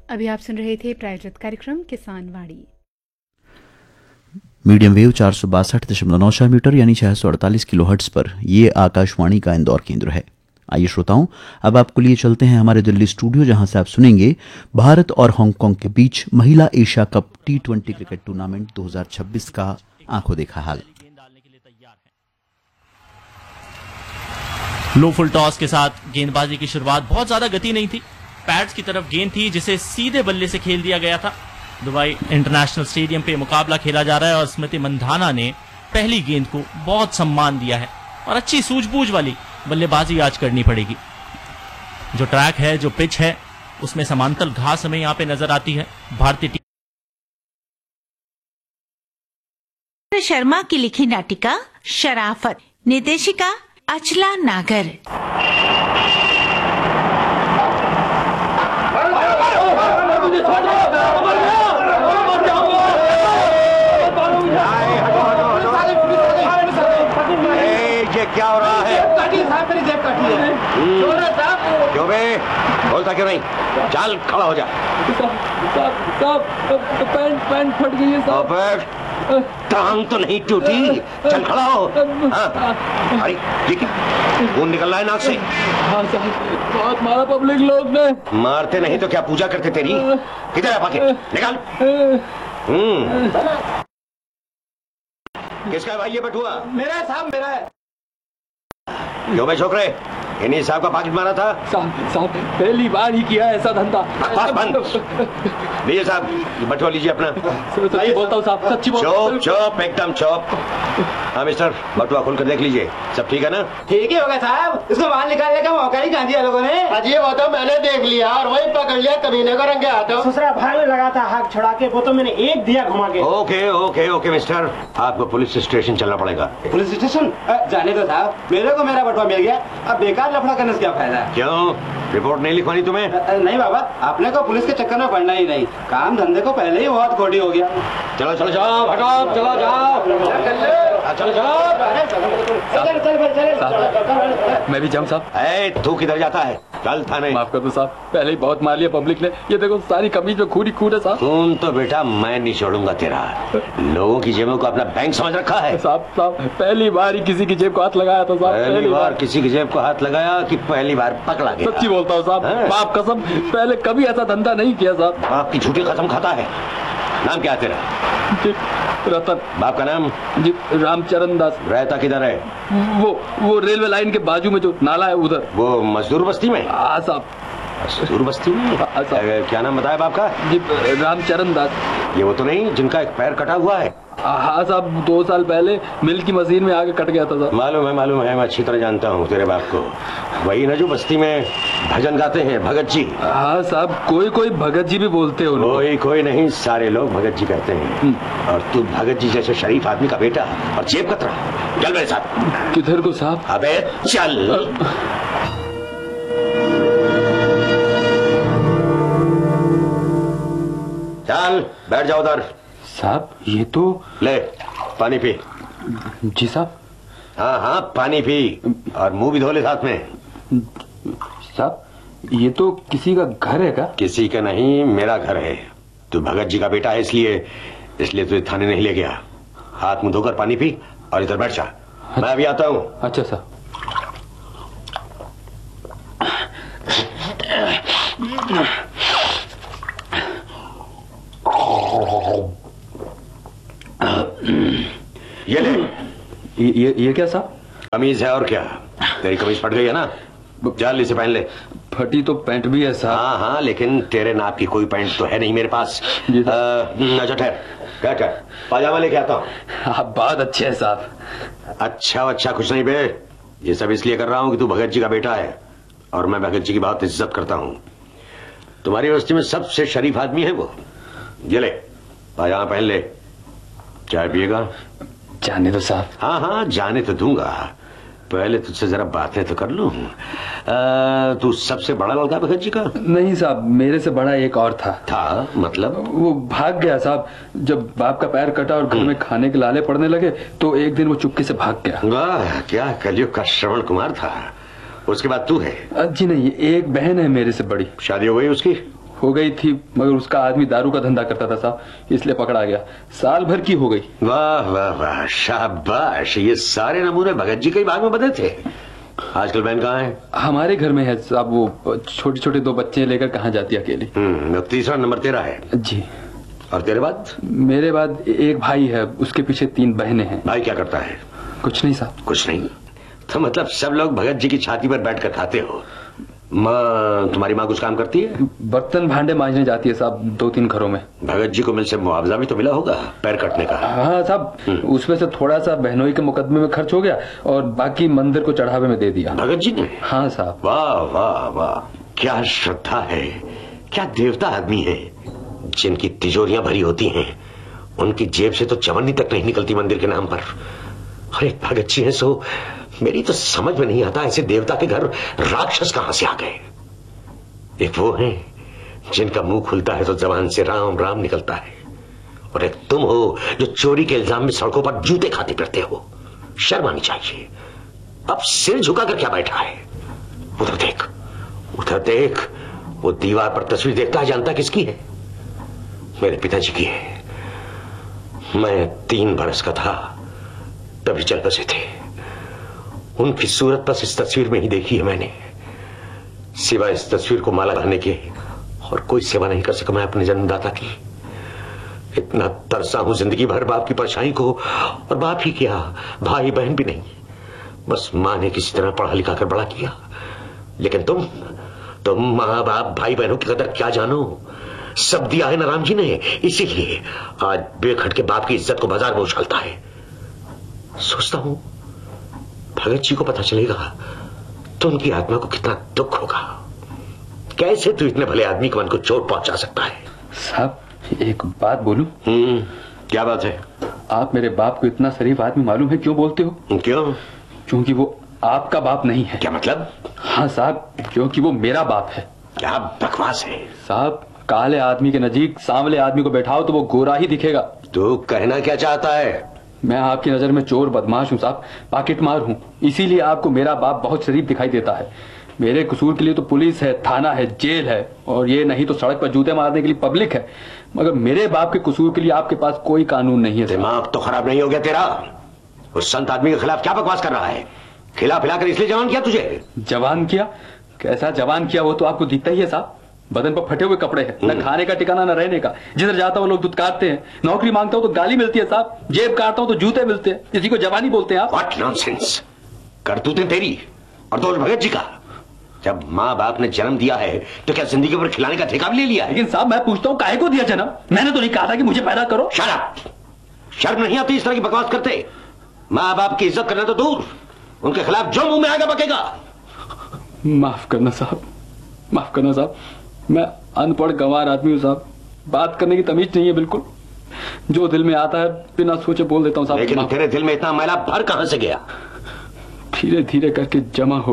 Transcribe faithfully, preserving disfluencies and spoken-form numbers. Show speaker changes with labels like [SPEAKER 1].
[SPEAKER 1] अभी आप सुन रहे थे प्रायोजित कार्यक्रम किसान वाणी।
[SPEAKER 2] मीडियम वेव चार सौ बासठ दशमलव नौ छह मीटर यानी छह सौ अड़तालीस किलो हर्ट्ज पर ये आकाशवाणी का इंदौर केंद्र है। आइए श्रोताओं, अब आपको लिए चलते हैं हमारे दिल्ली स्टूडियो, जहां से आप सुनेंगे भारत और हांगकांग के बीच महिला Asia cup T twenty cricket tournament दो हज़ार छब्बीस का आंखों देखा हाल।
[SPEAKER 3] लो फुल टॉस के साथ गेंदबाजी की शुरुआत बहुत ज्यादा गति नहीं थी, पैड्स की तरफ गेंद थी जिसे सीधे बल्ले से खेल दिया गया था। दुबई इंटरनेशनल स्टेडियम पे मुकाबला खेला जा रहा है और स्मृति मंधाना ने पहली गेंद को बहुत सम्मान दिया है और अच्छी सूझबूझ वाली बल्लेबाजी आज करनी पड़ेगी। जो ट्रैक है, जो पिच है, उसमें समांतर घास हमें यहाँ पे नजर आती है। भारतीय टीम
[SPEAKER 4] शर्मा की लिखी नाटिका शराफत, निर्देशिका अचला नागर।
[SPEAKER 5] क्या हो रहा है? काटी साहब, मेरी जेब काटी है। क्यों बे, बोलता क्यों नहीं? चल खड़ा हो जा।
[SPEAKER 6] साहब पैंट पैंट फट गई है साहब।
[SPEAKER 5] टांग तो नहीं टूटी, चल खड़ा हो। हाँ। अरे ये क्या, खून निकल रहा है नाक से?
[SPEAKER 6] हाँ साहब, बहुत मारा पब्लिक लोग ने।
[SPEAKER 5] मारते नहीं तो क्या पूजा करते तेरी? किधर है पाके? निकाल। हम्म किसका है भाई ये बटुआ?
[SPEAKER 6] मेरा है साहब, मेरा है।
[SPEAKER 5] क्यों भाई छोकरे, इन्हीं साहब का पाकिट मारा था?
[SPEAKER 6] साहब साहब पहली बार ही किया ऐसा धंधा।
[SPEAKER 5] बस बंद। लीजिए साहब, ये बटुआ लीजिए अपना।
[SPEAKER 6] सच्ची बोलता हूँ साहब, सच्ची बोलता हूँ।
[SPEAKER 5] चुप चुप, एकदम चुप। हाँ मिस्टर, बटुआ खोल कर देख लीजिए, सब ठीक है ना?
[SPEAKER 7] ठीक ही होगा साहब, इसको बाहर निकालने का मौका ही कहाँ दिया लोगों ने?
[SPEAKER 8] अजी वो तो मैंने देख लिया और वही पकड़ लिया कमीने को रंगे हाथों।
[SPEAKER 7] ससुरा भाई में लगा था हाथ छुड़ा के, वो तो मैंने एक दिया घुमा के।
[SPEAKER 5] ओके ओके ओके मिस्टर, आपको पुलिस स्टेशन चलना पड़ेगा।
[SPEAKER 7] Police station? जाने दो साहब, मेरे को मेरा बटुआ मिल गया, अब बेकार लफड़ा करने से क्या फायदा?
[SPEAKER 5] क्यों, रिपोर्ट नहीं लिखवानी तुम्हें?
[SPEAKER 7] नहीं बाबा, आपने को पुलिस के चक्कर में पड़ना ही नहीं, काम धंधे को पहले ही बहुत खोटी हो गया।
[SPEAKER 5] चलो चलो जाओ, हटो, चलो जाओ, चलो चलो।
[SPEAKER 6] मैं भी जाऊँ साहब?
[SPEAKER 5] ए, तू किधर जाता है? चल थाने।
[SPEAKER 6] माफ कर दो साहब, पहले ही बहुत मार लिया पब्लिक ने। ये देखो सारी कमीज में खून ही खून है साहब।
[SPEAKER 5] खून तो बेटा मैं नहीं छोड़ूंगा तेरा। लोगों की जेबों को अपना बैंक समझ रखा है?
[SPEAKER 6] साहब साहब पहली बार ही किसी की जेब को हाथ लगाया था साहब।
[SPEAKER 5] पहली, पहली बार, बार किसी की जेब को हाथ लगाया कि पहली बार पकड़ा गया?
[SPEAKER 6] सच्ची बोलता हूँ साहब, बाप कसम पहले कभी ऐसा धंधा नहीं किया साहब।
[SPEAKER 5] आपकी झूठी कसम खाता है। नाम क्या तेरा?
[SPEAKER 6] रतन।
[SPEAKER 5] बाप का नाम?
[SPEAKER 6] जी रामचरण दास।
[SPEAKER 5] रहता किधर है?
[SPEAKER 6] वो वो रेलवे लाइन के बाजू में जो नाला है उधर।
[SPEAKER 5] वो मजदूर बस्ती में?
[SPEAKER 6] हाँ साहब,
[SPEAKER 5] मजदूर बस्ती में। क्या नाम बताया बाप का?
[SPEAKER 6] जी रामचरण दास।
[SPEAKER 5] ये वो तो नहीं जिनका एक पैर कटा हुआ है?
[SPEAKER 6] हाँ साहब, दो साल पहले मिल की मशीन में आगे कट गया था साहब।
[SPEAKER 5] मालूम है मालूम है, मैं अच्छी तरह जानता हूँ तेरे बाप को। वही ना जो बस्ती में भजन गाते हैं, भगत जी?
[SPEAKER 6] हाँ साहब, कोई कोई भगत जी भी बोलते हो।
[SPEAKER 5] कोई कोई नहीं, सारे लोग भगत जी कहते हैं। और तू भगत जी जैसे शरीफ आदमी का बेटा और जेब कतरा। चल मेरे साथ।
[SPEAKER 6] किधर को साहब?
[SPEAKER 5] अबे चल। चल बैठ जाओ उधर।
[SPEAKER 6] साहब ये तो।
[SPEAKER 5] ले पानी पी।
[SPEAKER 6] जी साहब।
[SPEAKER 5] हाँ हाँ पानी पी और मुंह भी धो ले साथ में।
[SPEAKER 6] साहब ये तो किसी का घर है क्या?
[SPEAKER 5] किसी का नहीं, मेरा घर है। तू भगत जी का बेटा है, इसलिए इसलिए तुझे थाने नहीं ले गया। हाथ मुंह धोकर पानी पी और इधर बैठ जा। मैं अभी आता हूँ।
[SPEAKER 6] अच्छा साहब।
[SPEAKER 5] ये ले।
[SPEAKER 6] ये ये, ये क्या साहब?
[SPEAKER 5] कमीज है और क्या? तेरी कमीज फट गई है ना, जल्दी से पहन ले।
[SPEAKER 6] फटी तो पैंट भी है साहब।
[SPEAKER 5] हाँ हाँ, लेकिन तेरे नाप की कोई पैंट तो है नहीं मेरे पास। अच्छा ठहर, क्या क्या पाजामा लेके आता हूँ।
[SPEAKER 6] आप बहुत अच्छे हैं साहब।
[SPEAKER 5] अच्छा अच्छा कुछ नहीं बे, ये सब इसलिए कर रहा हूँ कि तू भगत जी का बेटा है और मैं भगत जी की बहुत इज्जत करता हूँ। तुम्हारी बस्ती में सबसे शरीफ आदमी है वो। ये ले पाजामा पहन ले। चाय पिएगा?
[SPEAKER 6] जाने दो साहब।
[SPEAKER 5] हाँ हाँ जाने तो दूंगा, पहले तुझसे जरा बातें तो कर लूं। तू सबसे बड़ा लड़का भगत जी का?
[SPEAKER 6] नहीं साहब, मेरे से बड़ा एक और था।
[SPEAKER 5] था मतलब?
[SPEAKER 6] वो भाग गया साहब। जब बाप का पैर कटा और घर में खाने के लाले पड़ने लगे तो एक दिन वो चुपके से भाग गया।
[SPEAKER 5] वाह, क्या कलयुग का श्रवण कुमार था। उसके बाद तू है?
[SPEAKER 6] जी नहीं, एक बहन है मेरे से बड़ी।
[SPEAKER 5] शादी हो गई उसकी?
[SPEAKER 6] हो गई थी, मगर उसका आदमी दारू का धंधा करता था साहब, इसलिए पकड़ा गया। साल भर की हो गई।
[SPEAKER 5] वाह वाह वाह, शाबाश। ये सारे नमूने भगत जी के ही भाग में बदले थे। आजकल बहन कहाँ है?
[SPEAKER 6] हमारे घर में है साहब, वो छोटे छोटे दो बच्चे लेकर कहाँ जाती अकेली।
[SPEAKER 5] हम्म, तीसरा नंबर तेरा है
[SPEAKER 6] जी।
[SPEAKER 5] और तेरे बाद?
[SPEAKER 6] मेरे बाद एक भाई है, उसके पीछे तीन बहनें हैं।
[SPEAKER 5] भाई क्या करता है?
[SPEAKER 6] कुछ नहीं साहब।
[SPEAKER 5] कुछ नहीं? तो मतलब सब लोग भगत जी की छाती पर बैठकर खाते हो। माँ, तुम्हारी माँ कुछ काम करती है?
[SPEAKER 6] बर्तन भांडे मांजने जाती है साहब, दो तीन घरों में।
[SPEAKER 5] भगत जी को मिल से मुआवजा भी तो मिला होगा पैर कटने का?
[SPEAKER 6] हाँ साहब, उसमें से थोड़ा सा बहनोई के मुकदमे में खर्च हो गया और बाकी मंदिर को चढ़ावे में दे दिया।
[SPEAKER 5] भगत जी ने?
[SPEAKER 6] हाँ साहब।
[SPEAKER 5] वाह वाह वाह, क्या श्रद्धा है, क्या देवता आदमी है। जिनकी तिजोरियां भरी होती हैं उनकी जेब से तो चवन्नी तक नहीं निकलती मंदिर के नाम पर। और एक भगत जी है, सो मेरी तो समझ में नहीं आता ऐसे देवता के घर राक्षस कहां से आ गए। एक वो है जिनका मुंह खुलता है तो जबान से राम राम निकलता है, और एक तुम हो जो चोरी के इल्जाम में सड़कों पर जूते खाते फिरते हो। शर्म आनी चाहिए। अब सिर झुकाकर क्या बैठा है? उधर देख, उधर देख, वो दीवार पर तस्वीर देखता है, जानता किसकी है? मेरे पिताजी की है। मैं तीन बरस का था तभी चल बसे थे। उनकी सूरत बस इस तस्वीर में ही देखी है मैंने। सिवाय इस तस्वीर को माला बनाने के और कोई सेवा नहीं कर सका मैं अपने जन्मदाता की। इतना तरसा हूं जिंदगी भर बाप की परछाई को, और बाप ही क्या, भाई बहन भी नहीं। बस मां ने किसी तरह पढ़ा लिखा कर बड़ा किया। लेकिन तुम तुम माँ बाप भाई बहनों की कदर क्या जानो? सब दिया है ना राम जी ने, इसीलिए आज बेखट के बाप की इज्जत को बाजार में उछालता है। सोचता हूं भगत जी को पता चलेगा तो उनकी आत्मा को कितना दुख होगा। कैसे तू इतने भले आदमी के मन को चोट पहुंचा सकता है?
[SPEAKER 6] साहब एक बात बोलूं?
[SPEAKER 5] हम्म, क्या बात है?
[SPEAKER 6] आप मेरे बाप को इतना शरीफ आदमी मालूम है क्यों बोलते हो?
[SPEAKER 5] क्यों?
[SPEAKER 6] क्योंकि वो आपका बाप नहीं है।
[SPEAKER 5] क्या मतलब?
[SPEAKER 6] हाँ साहब, क्योंकि वो मेरा बाप है।
[SPEAKER 5] क्या बकवास है
[SPEAKER 6] साहब? काले आदमी के नजीक सांवले आदमी को बैठाओ तो वो गोरा ही दिखेगा।
[SPEAKER 5] तू कहना क्या चाहता है?
[SPEAKER 6] मैं आपकी नजर में चोर बदमाश हूँ साहब, पाकिट मार हूँ, इसीलिए आपको मेरा बाप बहुत शरीफ दिखाई देता है। मेरे कसूर के लिए तो पुलिस है, थाना है, जेल है, और ये नहीं तो सड़क पर जूते मारने के लिए पब्लिक है। मगर मेरे बाप के कसूर के लिए आपके पास कोई कानून नहीं है।
[SPEAKER 5] दिमाग तो खराब नहीं हो गया तेरा? उस संत आदमी के खिलाफ क्या बकवास कर रहा है? खिला पिला कर इसलिए जवान किया तुझे?
[SPEAKER 6] जवान किया? कैसा जवान किया वो तो आपको दिखता ही है साहब। बदन पर फटे हुए कपड़े हैं, न खाने का ठिकाना न रहने का। जिधर जाता हूँ लोग दुत्कारते हैं, नौकरी मांगता हूँ तो गाली मिलती है साहब, जेब काटता हूँ तो जूते मिलते हैं। इसी को जवानी बोलते हैं आप?
[SPEAKER 5] What nonsense. करतूतें तेरी और दोष भगत जी का। जब माँ बाप ने जन्म दिया है तो क्या जिंदगी भर खिलाने का ठेका भी ले लिया है?
[SPEAKER 6] लेकिन साहब मैं पूछता हूँ काहे को दिया जन्म? मैंने तो नहीं कहा था कि मुझे पैदा करो।
[SPEAKER 5] Shut up. शर्म नहीं आती इस तरह की बकवास करते? माँ बाप की इज्जत करना तो दूर, उनके खिलाफ जो मुंह में आएगा बकेगा।
[SPEAKER 6] माफ करना साहब, माफ करना साहब, मैं अनपढ़ गंवार आदमी हूँ साहब, बात करने की तमीज नहीं है बिल्कुल। जो दिल में आता है बिना सोचे बोल देता हूँ साहब।
[SPEAKER 5] लेकिन तेरे दिल में इतना मैला भर कहां से गया?
[SPEAKER 6] धीरे धीरे करके जमा हो